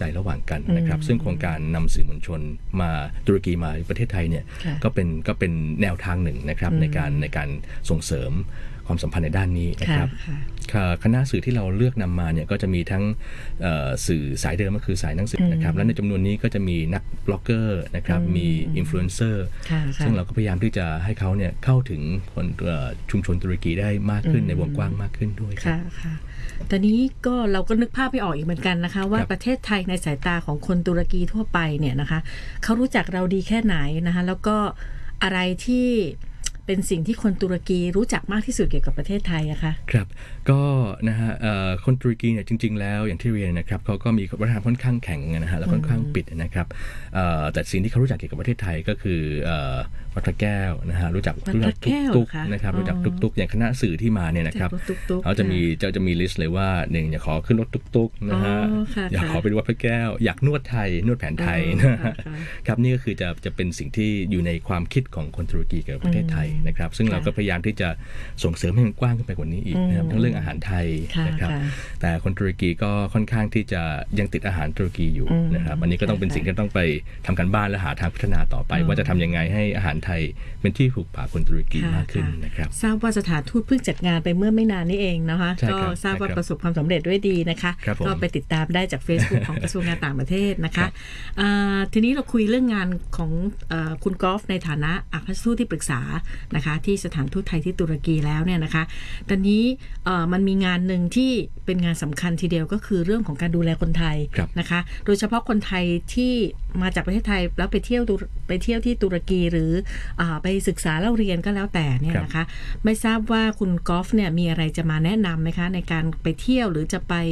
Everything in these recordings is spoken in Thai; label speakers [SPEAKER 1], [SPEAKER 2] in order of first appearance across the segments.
[SPEAKER 1] ใจระหว่างกันนะครับซึ่งโครงการนำสื่อมวลชนมาตุรกีมาประเทศไทยเนี่ยก็เป็นแนวทางหนึ่งนะครับในการส่งเสริมความสัมพันธ์ในด้านนี้นะครับคณะสื่อที่เราเลือกนำมาเนี่ยก็จะมีทั้งสื่อสายเดิมก็คือสายหนังสือนะครับและในจำนวนนี้ก็จะมีนักบล็อกเกอร์นะครับมีอินฟลูเอนเซอร์ซึ่งเราก็พยายามที่จะให้เขาเนี่ยเข้าถึงคนชุมชนตุรกีได้มากขึ้นในวงกว้างมากขึ้นด้วยครับ
[SPEAKER 2] ตอนนี้ก็เราก็นึกภาพไม่ออกอีกเหมือนกันนะคะว่าประเทศไทยในสายตาของคนตุรกีทั่วไปเนี่ยนะคะเขารู้จักเราดีแค่ไหนนะคะแล้วก็อะไรที่เป็นสิ่งที่คนตุรกีรู้จักมากที่สุดเกี่ยวกับประเทศไทยอะคะ
[SPEAKER 1] ครับก็นะฮะคนตุรกีเนี่ยจริงๆแล้วอย่างที่เรียนนะครับเขาก็มีวัฒนธรรมค่อนข้างแข็งนะฮะแล้วค่อนข้างปิดนะครับแต่สิ่งที่เขารู้จักเกี่ยวกับประเทศไทยก็คือวัดพระแก้วนะฮะรู้จักตุ๊กนะครับรู้จักตุ๊กอย่างคณะสื่อที่มาเนี่ยนะครับเขาจะมีลิสต์เลยว่าหนึ่งอยากขอขึ้นรถตุ๊กนะฮะอยากขอไปดูวัดพระแก้วอยากนวดไทยนวดแผนไทยนะครับนี่ก็คือจะเป็นสิ่งที่อยู่ในความคิดของคนตุรกีกับประเทศไทยนะครับซึ่งเราก็พยายามที่จะส่งเสริมให้มันกว้างขึ้นไปกว่านี้อีกนะครับทั้งเรื่องอาหารไทยนะครับแต่คนตุรกีก็ค่อนข้างที่จะยังติดอาหารตุรกีอยู่นะครับอันนี้ก็ต้องเป็นสิ่งที่ต้องไปทำการบ้านและหาทางพัฒนาต่อไปว่าจะทำยังไงให้อาหารไทยเป็นที่ถูกปากคนตุรกีมากขึ้นนะครับ
[SPEAKER 2] ทราบว่าสถานทูตเพิ่งจัดงานไปเมื่อไม่นานนี้เองนะคะก็ทราบว่าประสบความสำเร็จด้วยดีนะคะก็ไปติดตามได้จาก Facebook ของกระทรวงการต่างประเทศนะคะทีนี้เราคุยเรื่องงานของคุณกอล์ฟในฐานะอัครราชทูตที่ปรึกษานะคะที่สถานทูตไทยที่ตุรกีแล้วเนี่ยนะคะตอนนี้มันมีงานหนึ่งที่เป็นงานสำคัญทีเดียวก็คือเรื่องของการดูแลคนไทยนะคะโดยเฉพาะคนไทยที่มาจากประเทศไทยแล้วไปเที่ยวที่ตุรกีหรือไปศึกษาเล่าเรียนก็แล้วแต่เนี่ยนะคะไม่ทราบว่าคุณกอล์ฟเนี่ยมีอะไรจะมาแนะนำไหมคะในการไปเที่ยวหรือจะไป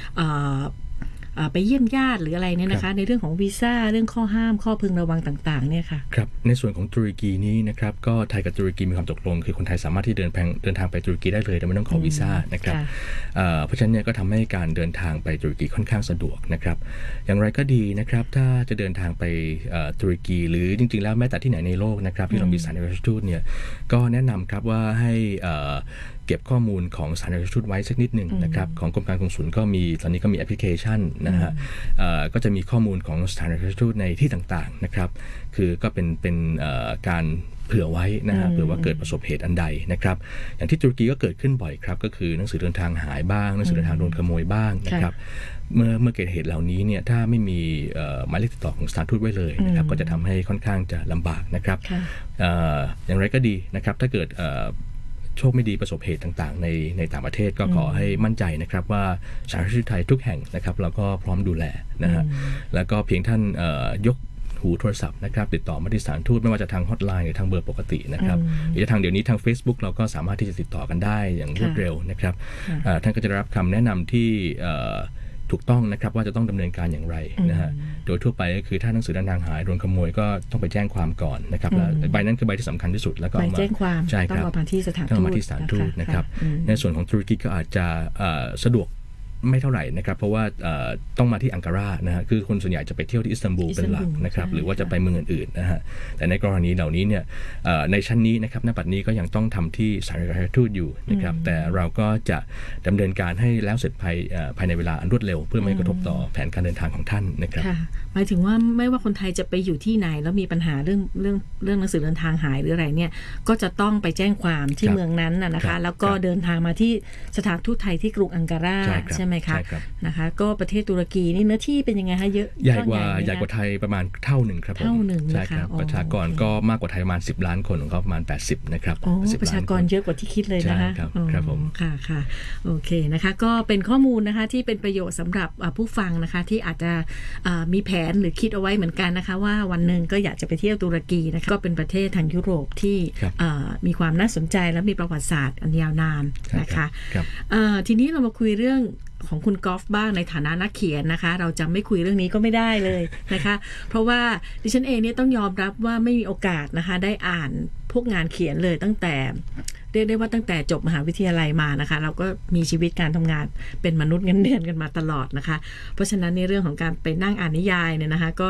[SPEAKER 2] เยี่ยมญาติหรืออะไรเนี่ยนะคะในเรื่องของวีซ่าเรื่องข้อห้ามข้อพึงระวังต่างๆเนี่ยค่ะ
[SPEAKER 1] ครับในส่วนของตุรกีนี้นะครับก็ไทยกับตุรกีมีความตกลงคือคนไทยสามารถที่เดินทางไปตุรกีได้เลยโดยไม่ต้องขอวีซ่านะครับเพราะฉะนั้นเนี่ยก็ทำให้การเดินทางไปตุรกีค่อนข้างสะดวกนะครับอย่างไรก็ดีนะครับถ้าจะเดินทางไปตุรกีหรือจริงๆแล้วแม้แต่ที่ไหนในโลกนะครับที่เรามีสถานเอกอัครราชทูตเนี่ยก็แนะนำครับว่าให้เก็บข้อมูลของสถานเอกอัครราชทูตไว้สักนิดหนึ่งนะครับของกรมการกงสุลก็มีตอนนี้ก็มีแอปพลิเคชันนะฮะก็จะมีข้อมูลของสถานเอกอัครราชทูตในที่ต่างๆนะครับคือก็เป็นการเผื่อไว้นะฮะเผื่อว่าเกิดประสบเหตุอันใดนะครับอย่างที่ตุรกีก็เกิดขึ้นบ่อยครับก็คือหนังสือเดินทางหายบ้างหนังสือเดินทางโดนขโมยบ้างนะครับเมื่อเกิดเหตุเหล่านี้เนี่ยถ้าไม่มีหมายเลขติดต่อของสถานทูตไว้เลยนะครับก็จะทำให้ค่อนข้างจะลำบากนะครับอย่างไรก็ดีนะครับถ้าเกิดโชคไม่ดีประสบเหตุต่างๆในต่างประเทศก็ขอให้มั่นใจนะครับว่าสถานทูตไทยทุกแห่งนะครับเราก็พร้อมดูแลนะฮะแล้วก็เพียงท่านยกหูโทรศัพท์นะครับติดต่อมาที่สถานทูตไม่ว่าจะทางฮอตไลน์หรือทางเบอร์ปกตินะครับหรือทางเดี๋ยวนี้ทาง Facebook เราก็สามารถที่จะติดต่อกันได้อย่างรวดเร็วนะครับท่านก็จะได้รับคำแนะนำที่ถูกต้องนะครับว่าจะต้องดำเนินการอย่างไรนะฮะโดยทั่วไปก็คือถ้าหนังสือเดินทางหายโดนขโมยก็ต้องไปแจ้งความก่อนนะครับแล้วใบนั้นคือใบที่สำคัญที่สุดแล้วก็
[SPEAKER 2] ใบแจ้งความ
[SPEAKER 1] ใช่ครับ
[SPEAKER 2] ต้องมาที่สถาน
[SPEAKER 1] ทูตนะครับในส่วนของตุรกีก็อาจจะสะดวกไม่เท่าไหร่นะครับเพราะว่าต้องมาที่อังการานะฮะคือคนส่วนใหญ่จะไปเที่ยวที่อิสตันบูลเป็นหลักนะครับหรือว่าจะไปเมืองอื่นๆนะฮะแต่ในกรณีเหล่านี้เนี่ยในชั้นนี้นะครับณปัจจุบันนี้ก็ยังต้องทำที่สถานเอกอัครราชทูตอยู่นะครับแต่เราก็จะดำเนินการให้แล้วเสร็จภายในเวลาอันรวดเร็วเพื่อไม่กระทบต่อแผนการเดินทางของท่านนะครับ
[SPEAKER 2] หมายถึงว่าไม่ว่าคนไทยจะไปอยู่ที่ไหนแล้วมีปัญหาเรื่องหนังสือเดินทางหายหรืออะไรเนี่ยก็จะต้องไปแจ้งความที่เมืองนั้นนะคะแล้วก็เดินทางมาที่สถานทูตไทยที่กรุงอังการาใช่ไหมคะนะคะก็ประเทศตุรกีนี่เนื้อที่เป็นยังไงคะเยอะ
[SPEAKER 1] ใหญ่กว่าไทยประมาณเท่าหนึ่งครับ
[SPEAKER 2] เท่าหนึ่ง
[SPEAKER 1] ใช่ครับประชากรก็มากกว่าไทยประมาณ10 ล้านคนของเขาประมาณ80นะครับ
[SPEAKER 2] ประชากรเยอะกว่าที่คิดเลยนะคะ
[SPEAKER 1] ครับผม
[SPEAKER 2] ค่ะโอเคนะคะก็เป็นข้อมูลนะคะที่เป็นประโยชน์สำหรับผู้ฟังนะคะที่อาจจะมีแผนหรือคิดเอาไว้เหมือนกันนะคะว่าวันหนึ่งก็อยากจะไปเที่ยวตุรกีนะคะก็เป็นประเทศทางยุโรปที่มีความน่าสนใจและมีประวัติศาสตร์อันยาวนานนะคะทีนี้เรามาคุยเรื่องของคุณกอล์ฟบ้างในฐานะนักเขียนนะคะเราจะไม่คุยเรื่องนี้ก็ไม่ได้เลยนะคะเพราะว่าดิฉันเองเนี่ยต้องยอมรับว่าไม่มีโอกาสนะคะได้อ่านพวกงานเขียนเลยตั้งแต่เรียกได้ว่าตั้งแต่จบมหาวิทยาลัยมานะคะเราก็มีชีวิตการทำงานเป็นมนุษย์เงินเดือนกันมาตลอดนะคะเพราะฉะนั้นในเรื่องของการไปนั่งอ่านนิยายเนี่ยนะคะก็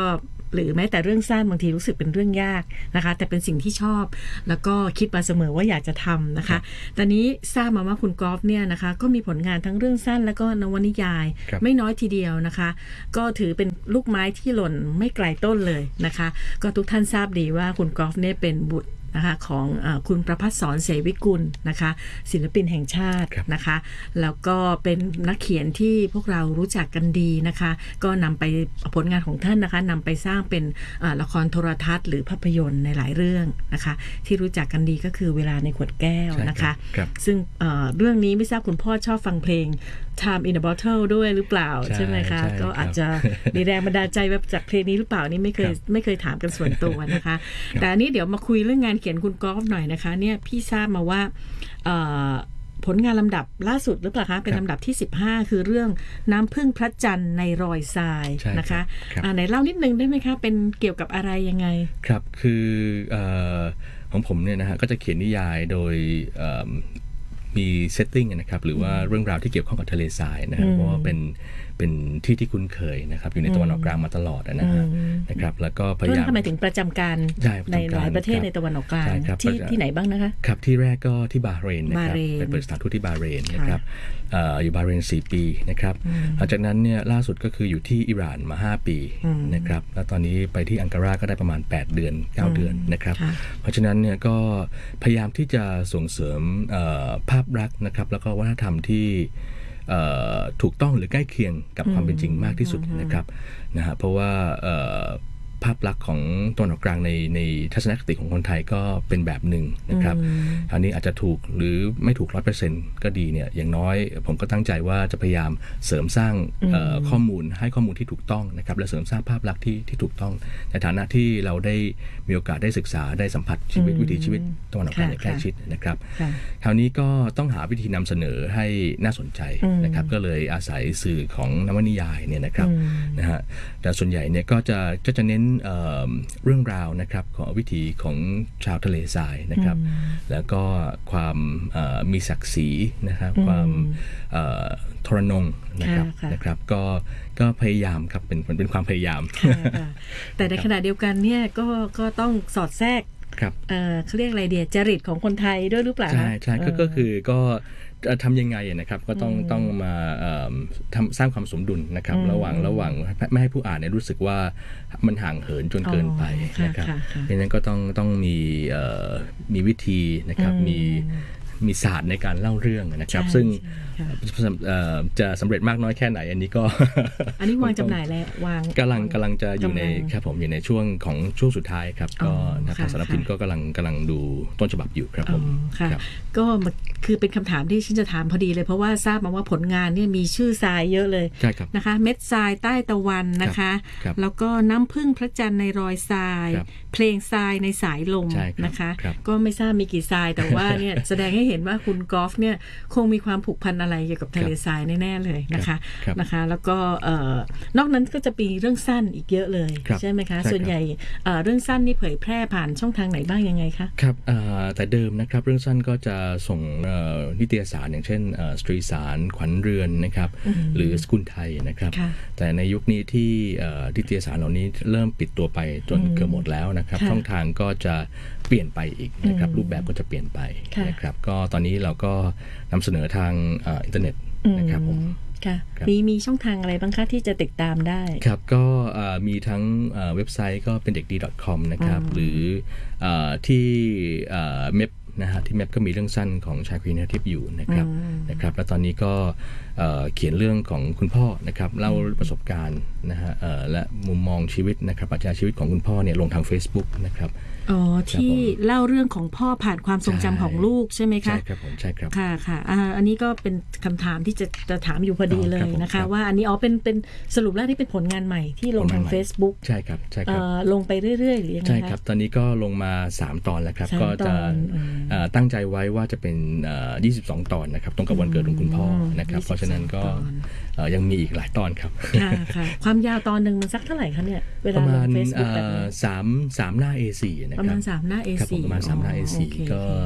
[SPEAKER 2] หรือแม้แต่เรื่องสั้นบางทีรู้สึกเป็นเรื่องยากนะคะแต่เป็นสิ่งที่ชอบแล้วก็คิดมาเสมอว่าอยากจะทำนะคะตอนนี้ทราบมาว่าคุณกอล์ฟเนี่ยนะคะก็มีผลงานทั้งเรื่องสั้นแล้วก็นวนิยายไม่น้อยทีเดียวนะคะก็ถือเป็นลูกไม้ที่หล่นไม่ไกลต้นเลยนะคะก็ทุกท่านทราบดีว่าคุณกอล์ฟเนี่ยเป็นบุตรนะคะของคุณประภัสสร เสวิกุลนะคะศิลปินแห่งชาตินะคะแล้วก็เป็นนักเขียนที่พวกเรารู้จักกันดีนะคะก็นำไปผลงานของท่านนะคะนำไปสร้างเป็นละครโทรทัศน์หรือภาพยนตร์ในหลายเรื่องนะคะที่รู้จักกันดีก็คือเวลาในขวดแก้วนะคะซึ่งเรื่องนี้ไม่ทราบคุณพ่อชอบฟังเพลง Time in a Bottle ด้วยหรือเปล่าใช่ไหมคะก็อาจจะมีแรงบันดาลใจแบบจากเพลงนี้หรือเปล่านี่ไม่เคยถามกันส่วนตัวนะคะแต่อันนี้เดี๋ยวมาคุยเรื่องงานเขียนคุณกอล์ฟหน่อยนะคะเนี่ยพี่ทราบมาว่าผลงานลำดับล่าสุดหรือเปล่าคะเป็นลำดับที่15คือเรื่องน้ำผึ้งพระจันทร์ในรอยทรายนะคะไหนเล่านิดนึงได้ไหมคะเป็นเกี่ยวกับอะไรยังไง
[SPEAKER 1] ครับคือของผมเนี่ยนะฮะก็จะเขียนนิยายโดยมีเซตติ้งนะครับหรือว่าเรื่องราวที่เกี่ยวข้องกับทะเลทรายนะครับเพราะว่าเป็นที่ที่คุ้นเคยนะครับอยู่ในตะวันออกกลางมาตลอดนะครับแล้วก็พยายาม
[SPEAKER 2] ทำไมถึงประจำการในหลายประเทศในตะวันออกกลางที่ไหนบ้างนะคะ
[SPEAKER 1] ครับที่แรกก็ที่บาห์เรนนะครับเป็นบริษัททูตที่บาห์เรนนะครับอยู่บาห์เรน4 ปีนะครับหลังจากนั้นเนี่ยล่าสุดก็คืออยู่ที่อิหร่านมา5 ปีนะครับแล้วตอนนี้ไปที่อังการาก็ได้ประมาณ8 เดือน9 เดือนนะครับเพราะฉะนั้นเนี่ยก็พยายามที่จะส่งเสริมภาพลักษณ์นะครับแล้วก็วัฒนธรรมที่ถูกต้องหรือใกล้เคียงกับความเป็นจริงมากที่สุดนะครับนะฮะเพราะว่าภาพลักษณ์ของตะวันออกกลางในทัศนคติของคนไทยก็เป็นแบบหนึ่งนะครับอันนี้อาจจะถูกหรือไม่ถูก 100% ก็ดีเนี่ยอย่างน้อยผมก็ตั้งใจว่าจะพยายามเสริมสร้างข้อมูลให้ข้อมูลที่ถูกต้องนะครับและเสริมสร้างภาพลักษณ์ที่ถูกต้องในฐานะที่เราได้มีโอกาสได้ศึกษาได้สัมผัสชีวิตวิถีชีวิตตะวันออกกลางอย่างใกล้ชิดนะครับคราวนี้ก็ต้องหาวิธีนำเสนอให้น่าสนใจนะครับก็เลยอาศัยสื่อของนวนิยายเนี่ยนะครับนะฮะแต่ส่วนใหญ่เนี่ยก็จะเน้นเรื่องราวนะครับของวิถีของชาวทะเลทรายนะครับแล้วก็ความมีศักดิ์ศรีนะครับความทรนงนะครับก็พยายามครับเป็นความพยายาม
[SPEAKER 2] แต่ในขณะเดียวกันเนี่ยก็ต้องสอดแทรกเขาเรียกอะไรเดียจริตของคนไทยด้วยหรือเปล่า
[SPEAKER 1] ใช่ก็คือก็ทำยังไงนะครับก็ต้องมาสร้างความสมดุลนะครับระหว่างไม่ให้ผู้อ่านเนี่ยรู้สึกว่ามันห่างเหินจนเกินไปนะครับเพราะฉะนั้นก็ต้องมีวิธีนะครับมีศาสตร์ในการเล่าเรื่องนะครับซึ่งจะสำเร็จมากน้อยแค่ไหนอันนี้ก็
[SPEAKER 2] อันนี้วางจำหน่ายแล้ววาง
[SPEAKER 1] กำลังจะอยู่ในครับผมอยู่ในช่วงสุดท้ายครับก็นะครับสำนักพิมพ์ก็กำลังดูต้นฉบับอยู่ครับผม
[SPEAKER 2] ค่ะก็คือเป็นคำถามที่ฉันจะถามพอดีเลยเพราะว่าทราบมาว่าผลงานเนี่ยมีชื่อทรายเยอะเลยนะคะเม็ดทรายใต้ตะวันนะคะแล้วก็น้ำผึ้งพระจันทร์ในรอยทรายเพลงทรายในสายลมนะคะก็ไม่ทราบมีกี่ทรายแต่ว่าเนี่ยแสดงให้เห็นว่าคุณกอล์ฟเนี่ยคงมีความผูกพันอะไรเกี่ยวกับทะเลทรายแน่ๆเลยนะคะแล้วก็นอกนั้นก็จะมีเรื่องสั้นอีกเยอะเลยใช่ไหมคะส่วนใหญ่เรื่องสั้นนี่เผยแพร่ผ่านช่องทางไหนบ้างยังไงคะ
[SPEAKER 1] ครับแต่เดิมนะครับเรื่องสั้นก็จะส่งนิตยสารอย่างเช่นสตรีสารขวัญเรือนนะครับหรือสกุลไทยนะครับแต่ในยุคนี้ที่นิตยสารเหล่านี้เริ่มปิดตัวไปจนเกือบหมดแล้วนะครับช่องทางก็จะเปลี่ยนไปอีกนะครับรูปแบบก็จะเปลี่ยนไปนะครับก็ตอนนี้เราก็นำเสนอทางอินเทอร์เน็ตนะครับผม
[SPEAKER 2] ค่ะมีช่องทางอะไรบ้างคะที่จะติดตามได้
[SPEAKER 1] ครับก็มีทั้งเว็บไซต์ก็เป็นเด็กดี .com นะครับหรือที่เม็บนะฮะที่เม็บก็มีเรื่องสั้นของชายควีนทิพย์อยู่นะครับแล้วตอนนี้ก็เขียนเรื่องของคุณพ่อนะครับเล่าประสบการณ์นะฮะและมุมมองชีวิตนะครับปรัชญาชีวิตของคุณพ่อเนี่ยลงทาง Facebook นะครับ
[SPEAKER 2] ที่เล่าเรื่องของพ่อผ่านความทรงจำของลูกใช่ไหมคะ
[SPEAKER 1] ใช่ครับผมใช่ครับ
[SPEAKER 2] ค่ะอันนี้ก็เป็นคำถามที่จะถามอยู่พอดีเลยนะคะว่าอันนี้เป็นสรุปแล้วที่เป็นผลงานใหม่ที่ลงทาง Facebook
[SPEAKER 1] ใช่ครับ
[SPEAKER 2] ลงไปเรื่อยๆหรือยังไง
[SPEAKER 1] ใช่ครับตอนนี้ก็ลงมา3 ตอนแล้วครับก็จะตั้งใจไว้ว่าจะเป็น22 ตอนนะครับตรงกับวันเกิดของคุณพ่อนะครับเพราะฉะนั้นก็ยังมีอีกหลายตอนครับ
[SPEAKER 2] ค่ะความยาวตอนนึงมันสักเท่าไหร่คะเนี่ยเวลาลง Facebook แบบนี้
[SPEAKER 1] 3 หน้า A4 นะครับ
[SPEAKER 2] ประมาณ3 หน้า A4
[SPEAKER 1] ประมาณ3 หน้า A4 ก็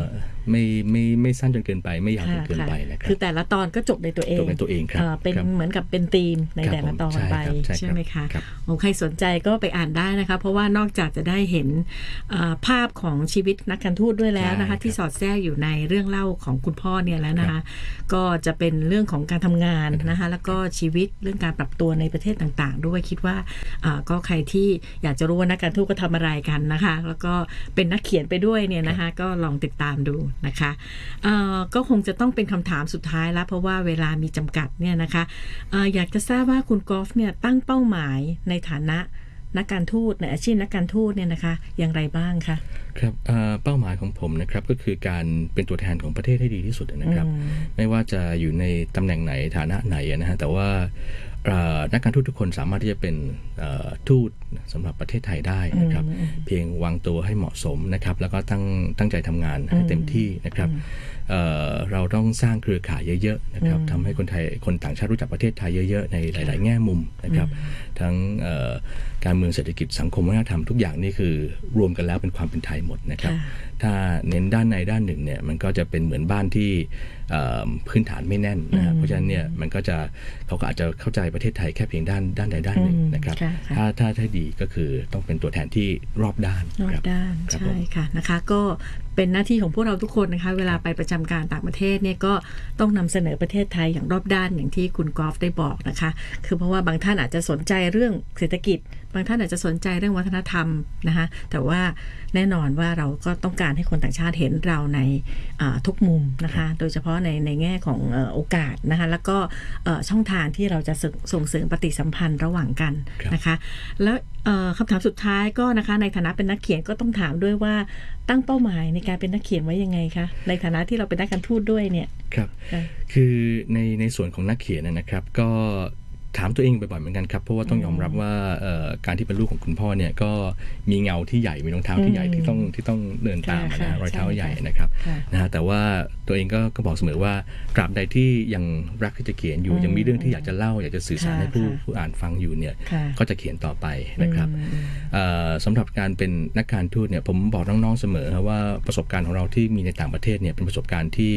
[SPEAKER 1] ไม่สั้นจนเกินไปไม่ยาวจนเกินไปนะครับ
[SPEAKER 2] คือแต่ละตอนก็จบในตัวเอง
[SPEAKER 1] ครับ
[SPEAKER 2] เป็นเหมือนกับเป็นธีมในแต่ละตอนไปใช่ไหมคะใครสนใจก็ไปอ่านได้นะคะเพราะว่านอกจากจะได้เห็นภาพของชีวิตนักการทูตด้วยแล้วนะคะที่สอดแทรกอยู่ในเรื่องเล่าของคุณพ่อเนี่ยแล้วนะคะก็จะเป็นเรื่องของการทำงานนะคะแล้วก็ชีวิตเรื่องการปรับตัวในประเทศต่างๆด้วยคิดว่าก็ใครที่อยากจะรู้ว่านักการทูตก็ทำอะไรกันนะคะแล้วก็เป็นนักเขียนไปด้วยเนี่ยนะคะก็ลองติดตามดูนะคะก็คงจะต้องเป็นคำถามสุดท้ายแล้วเพราะว่าเวลามีจำกัดเนี่ยนะคะอยากจะทราบว่าคุณกอล์ฟเนี่ยตั้งเป้าหมายในฐานะนักการทูตในอาชีพนักการทูตเนี่ยนะคะอย่างไรบ้างคะ
[SPEAKER 1] ครับเป้าหมายของผมนะครับก็คือการเป็นตัวแทนของประเทศให้ดีที่สุดนะครับไม่ว่าจะอยู่ในตำแหน่งไหนฐานะไหนนะฮะแต่ว่านักการทูตทุกคนสามารถที่จะเป็นทูตสำหรับประเทศไทยได้นะครับเพียงวางตัวให้เหมาะสมนะครับแล้วก็ตั้งใจทำงานให้เต็มที่นะครับเราต้องสร้างเครือข่ายเยอะๆนะครับทำให้คนต่างชาติรู้จักประเทศไทยเยอะๆในหลายๆแง่มุมนะครับทั้งการเมืองเศรษฐกิจสังคมวัฒนธรรมทุกอย่างนี่คือรวมกันแล้วเป็นความเป็นไทยหมดนะครับถ้าเน้นด้านใดด้านหนึ่งเนี่ยมันก็จะเป็นเหมือนบ้านที่พื้นฐานไม่แน่นนะเพราะฉะนั้นเนี่ยมันก็จะเขาก็อาจจะเข้าใจประเทศไทยแค่เพียงด้านใดด้านหนึ่งนะครับถ้าดีก็คือต้องเป็นตัวแทนที่รอบด้าน
[SPEAKER 2] ใช่ค่ะนะคะก็เป็นหน้าที่ของพวกเราทุกคนนะคะเวลาไปประจำการต่างประเทศเนี่ยก็ต้องนำเสนอประเทศไทยอย่างรอบด้านอย่างที่คุณกอล์ฟได้บอกนะคะคือเพราะว่าบางท่านอาจจะสนใจเรื่องเศรษฐกิจบางท่านอาจจะสนใจเรื่องวัฒนธรรมนะคะแต่ว่าแน่นอนว่าเราก็ต้องการให้คนต่างชาติเห็นเราในทุกมุมนะคะโดยเฉพาะในแง่ของโอกาสนะคะแล้วก็ช่องทางที่เราจะส่งเสริมปฏิสัมพันธ์ระหว่างกันนะคะแล้วคำถามสุดท้ายก็นะคะในฐานะเป็นนักเขียนก็ต้องถามด้วยว่าตั้งเป้าหมายในการเป็นนักเขียนไว้ยังไงคะในฐานะที่เราเป็นนักการทูตด้วยเนี่ย
[SPEAKER 1] ครับคือในส่วนของนักเขียนนะครับก็ถามตัวเองบ่อยๆเหมือนกันครับเพราะว่าต้องยอมรับว่าการที่เป็นลูกของคุณพ่อเนี่ยก็มีเงาที่ใหญ่มีรองเท้าที่ใหญ่ที่ต้องเดินตามนะรอยเท้าใหญ่นะครับนะฮะแต่ว่าตัวเองก็บอกเสมอว่าตราบใดที่ยังรักที่จะเขียนอยู่ยังมีเรื่องที่อยากจะเล่าอยากจะสื่อสารให้ผู้อ่านฟังอยู่เนี่ยก็จะเขียนต่อไปนะครับสำหรับการเป็นนักการทูตเนี่ยผมบอกน้องๆเสมอว่าประสบการณ์ของเราที่มีในต่างประเทศเนี่ยเป็นประสบการณ์ที่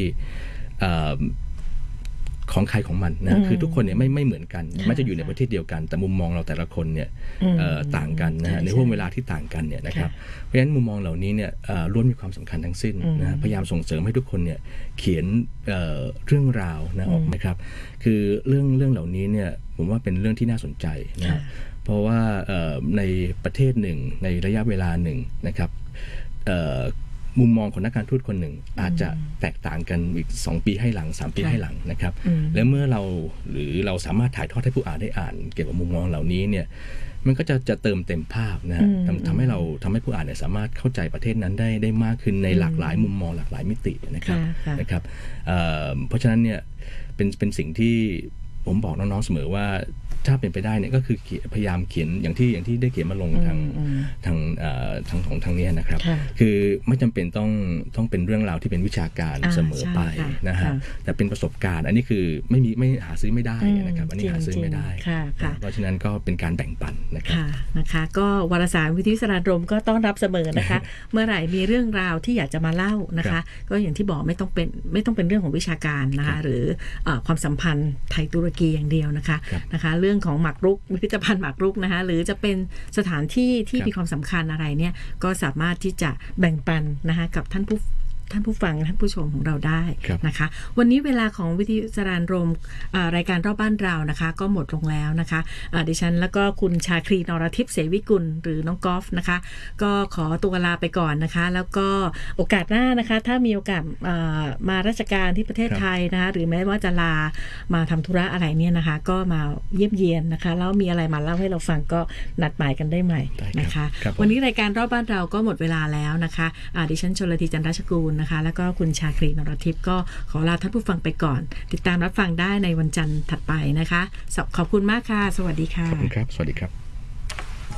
[SPEAKER 1] ของใครของมันนะคือทุกคนเนี่ยไม่เหมือนกันไม่จะอยู่ในประเทศเดียวกันแต่มุมมองเราแต่ละคนเนี่ยต่างกันนะฮะในห่วงเวลาที่ต่างกันเนี่ยนะครับเพราะฉะนั้นมุมมองเหล่านี้เนี่ยล้วนมีความสำคัญทั้งสิ้นนะพยายามส่งเสริมให้ทุกคนเนี่ยเขียนเรื่องราวนะออกนะครับคือเรื่องเหล่านี้เนี่ยผมว่าเป็นเรื่องที่น่าสนใจนะเพราะว่าในประเทศหนึ่งในระยะเวลาหนึ่งนะครับมุมมองของนักการทูตคนหนึ่งอาจจะแตกต่างกันอีก2ปีให้หลัง3ปีให้หลังนะครับและเมื่อเราสามารถถ่ายทอดให้ผู้อ่านได้อ่านเกี่ยวกับมุมมองเหล่านี้เนี่ยมันก็จะเติมเต็มภาพนะทำให้ผู้อ่านเนี่ยสามารถเข้าใจประเทศนั้นได้มากขึ้นในหลากหลายมุมมองหลากหลายมิตินะครับเพราะฉะนั้นเนี่ยเป็นสิ่งที่ผมบอกน้องๆเสมอว่าถ้าเป็นไปได้เนี่ยก็คือพยายามเขียนอย่างที่ได้เขียนมาลงทางนี้นะครับคือไม่จำเป็นต้องเป็นเรื่องราวที่เป็นวิชาการเสมอไปนะฮะแต่เป็นประสบการณ์อันนี้คือไม่หาซื้อไม่ได้นะครับอันนี้หาซื้อไม่ได้เพราะฉะนั้นก็เป็นการแบ่งปัน
[SPEAKER 2] นะคะก็วารสารวิทยุสารรมก็ต้อนรับเสมอนะคะ เมื่อไหร่มีเรื่องราวที่อยากจะมาเล่านะคะก็อย่างที่บอกไม่ต้องเป็นเรื่องของวิชาการนะคะหรือความสัมพันธ์ไทยตุรกีอย่างเดียวนะคะเรื่องของหมากรุกพิพิธภัณฑ์หมากรุกนะคะหรือจะเป็นสถานที่ที่มีความสำคัญอะไรเนี่ยก็สามารถที่จะแบ่งปันนะคะกับท่านผู้ฟังท่านผู้ชมของเราได้นะคะวันนี้เวลาของวิทยุสารรมรายการรอบบ้านเรานะคะก็หมดลงแล้วนะคะดิฉันแล้วก็คุณชาครีนรทิพย์เสวิกุลหรือน้องกอล์ฟนะคะก็ขอตัวลาไปก่อนนะคะแล้วก็โอกาสหน้านะคะถ้ามีโอกาสมาราชการที่ประเทศไทยนะคะหรือแม้ว่าจะลามาทำธุระอะไรเนี่ยนะคะก็มาเยี่ยมเยียนนะคะแล้วมีอะไรมาเล่าให้เราฟังก็นัดหมายกันได้ใหม่นะคะวันนี้รายการรอบบ้านเราก็หมดเวลาแล้วนะคะดิฉันชลธีจันทรชกูลนะคะแล้วก็คุณชาครีนรทิพย์ก็ขอลาท่านผู้ฟังไปก่อนติดตามรับฟังได้ในวันจันทร์ถัดไปนะคะขอบคุณมากค่ะสวัสดีค่ะ
[SPEAKER 1] ขอบคุณครับสวัสดีครับ